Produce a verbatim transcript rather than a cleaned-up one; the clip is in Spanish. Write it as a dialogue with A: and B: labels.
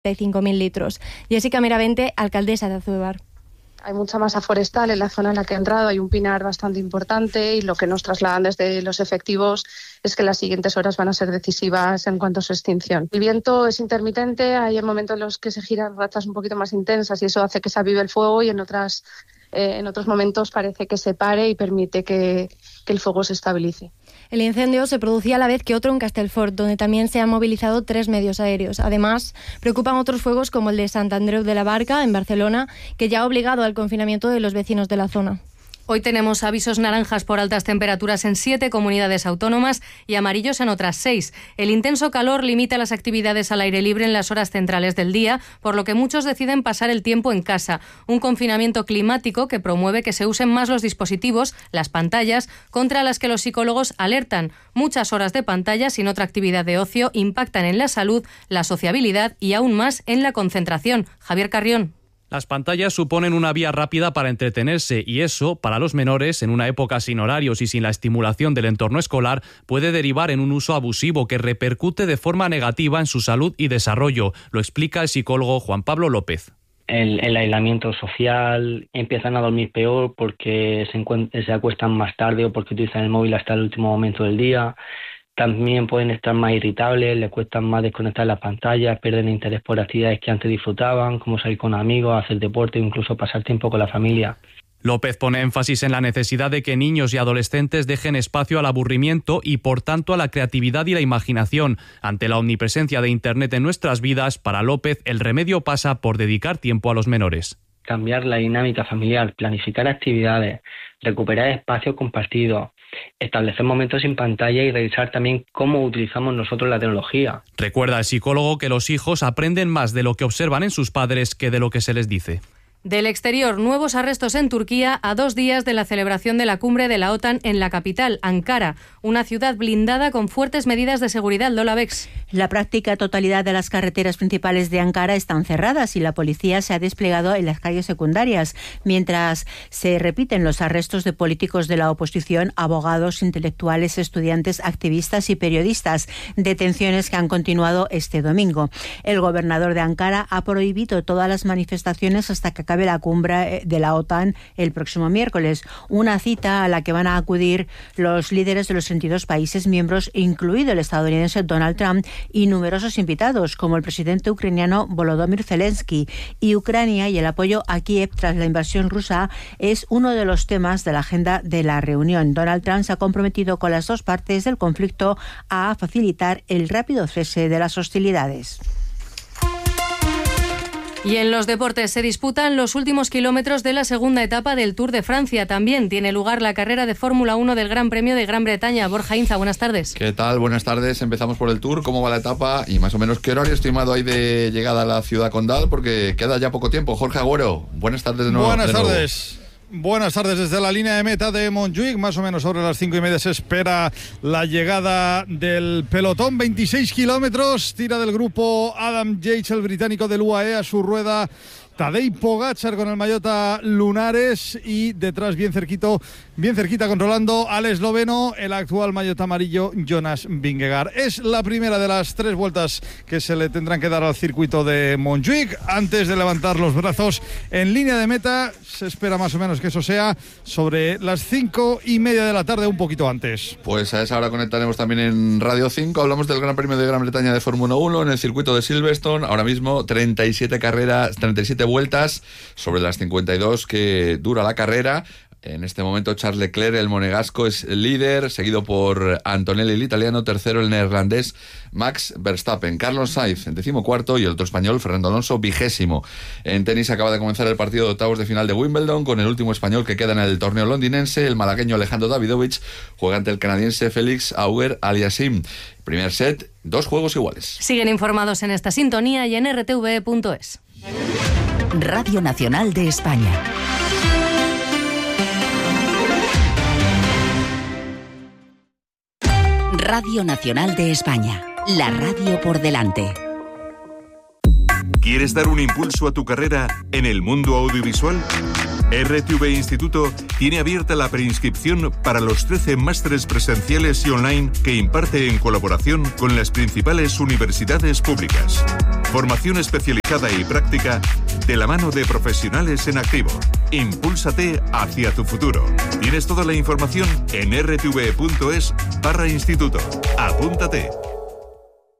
A: cinco mil litros. Jessica Miravente, alcaldesa de Azuebar.
B: Hay mucha masa forestal en la zona en la que ha entrado, hay un pinar bastante importante y lo que nos trasladan desde los efectivos es que las siguientes horas van a ser decisivas en cuanto a su extinción. El viento es intermitente, hay momentos en los que se giran rachas un poquito más intensas y eso hace que se avive el fuego y en otras eh, en otros momentos parece que se pare y permite que, que el fuego se estabilice.
A: El incendio se producía a la vez que otro en Castellfort, donde también se han movilizado tres medios aéreos. Además, preocupan otros fuegos como el de Sant Andreu de la Barca, en Barcelona, que ya ha obligado al confinamiento de los vecinos de la zona.
C: Hoy tenemos avisos naranjas por altas temperaturas en siete comunidades autónomas y amarillos en otras seis. El intenso calor limita las actividades al aire libre en las horas centrales del día, por lo que muchos deciden pasar el tiempo en casa. Un confinamiento climático que promueve que se usen más los dispositivos, las pantallas, contra las que los psicólogos alertan. Muchas horas de pantalla sin otra actividad de ocio impactan en la salud, la sociabilidad y aún más en la concentración. Javier Carrión.
D: Las pantallas suponen una vía rápida para entretenerse y eso, para los menores, en una época sin horarios y sin la estimulación del entorno escolar, puede derivar en un uso abusivo que repercute de forma negativa en su salud y desarrollo. Lo explica el psicólogo Juan Pablo López.
E: El, el aislamiento social, empiezan a dormir peor porque se, encuent- se acuestan más tarde o porque utilizan el móvil hasta el último momento del día. También pueden estar más irritables, les cuesta más desconectar las pantallas, pierden interés por actividades que antes disfrutaban, como salir con amigos, hacer deporte o incluso pasar tiempo con la familia.
D: López pone énfasis en la necesidad de que niños y adolescentes dejen espacio al aburrimiento y, por tanto, a la creatividad y la imaginación. Ante la omnipresencia de Internet en nuestras vidas, para López, el remedio pasa por dedicar tiempo a los menores.
E: Cambiar la dinámica familiar, planificar actividades, recuperar espacios compartidos, establecer momentos sin pantalla y revisar también cómo utilizamos nosotros la tecnología.
D: Recuerda el psicólogo que los hijos aprenden más de lo que observan en sus padres que de lo que se les dice.
C: Del exterior, nuevos arrestos en Turquía a dos días de la celebración de la cumbre de la OTAN en la capital, Ankara, una ciudad blindada con fuertes medidas de seguridad. Lola Bex.
F: La práctica totalidad de las carreteras principales de Ankara están cerradas y la policía se ha desplegado en las calles secundarias, mientras se repiten los arrestos de políticos de la oposición, abogados, intelectuales, estudiantes, activistas y periodistas, detenciones que han continuado este domingo. El gobernador de Ankara ha prohibido todas las manifestaciones hasta que acabe la cumbre de la OTAN el próximo miércoles, una cita a la que van a acudir los líderes de los veintidós países miembros, incluido el estadounidense Donald Trump, y numerosos invitados, como el presidente ucraniano Volodymyr Zelensky. Y Ucrania y el apoyo a Kiev tras la invasión rusa es uno de los temas de la agenda de la reunión. Donald Trump se ha comprometido con las dos partes del conflicto a facilitar el rápido cese de las hostilidades.
C: Y en los deportes se disputan los últimos kilómetros de la segunda etapa del Tour de Francia. También tiene lugar la carrera de Fórmula uno del Gran Premio de Gran Bretaña. Borja Inza, buenas tardes.
G: ¿Qué tal? Buenas tardes. Empezamos por el Tour. ¿Cómo va la etapa? Y más o menos, ¿qué horario estimado hay de llegada a la ciudad condal? Porque queda ya poco tiempo. Jorge Agüero, buenas tardes de nuevo.
H: Buenas
G: de nuevo.
H: tardes. Buenas tardes desde la línea de meta de Montjuic, más o menos sobre las cinco y media se espera la llegada del pelotón, veintiséis kilómetros, tira del grupo Adam Yates, el británico del U A E, a su rueda Tadej Pogačar con el Maillota Lunares y detrás bien cerquito, bien cerquita controlando al esloveno, el actual Maillota amarillo Jonas Vingegaard. Es la primera de las tres vueltas que se le tendrán que dar al circuito de Montjuic antes de levantar los brazos en línea de meta. Se espera más o menos que eso sea sobre las cinco y media de la tarde, un poquito antes.
G: Pues a esa hora conectaremos también en Radio cinco. Hablamos del Gran Premio de Gran Bretaña de Fórmula uno en el circuito de Silverstone. Ahora mismo treinta y siete carreras, treinta y siete vueltas sobre las cincuenta y dos que dura la carrera. En este momento Charles Leclerc, el monegasco, es el líder, seguido por Antonelli, el italiano, tercero el neerlandés Max Verstappen, Carlos Sainz en decimocuarto y el otro español Fernando Alonso vigésimo. En tenis acaba de comenzar el partido de octavos de final de Wimbledon con el último español que queda en el torneo londinense. El malagueño Alejandro Davidovich juega ante el canadiense Félix Auger-Aliassime. Primer set, dos juegos iguales.
C: Siguen informados en esta sintonía y en r t v punto es.
I: Radio Nacional de España. Radio Nacional de España, la radio por delante.
J: ¿Quieres dar un impulso a tu carrera en el mundo audiovisual? R T V Instituto tiene abierta la preinscripción para los trece másteres presenciales y online que imparte en colaboración con las principales universidades públicas. Formación especializada y práctica de la mano de profesionales en activo. Impúlsate hacia tu futuro. Tienes toda la información en r t v punto es barra instituto. Apúntate.